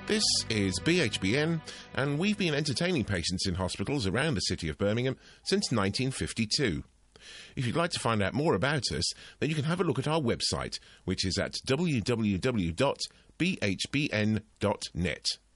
This is BHBN, and we've been entertaining patients in hospitals around the city of Birmingham since 1952. If you'd like to find out more about us, then you can have a look at our website, which is at www.bhbn.net.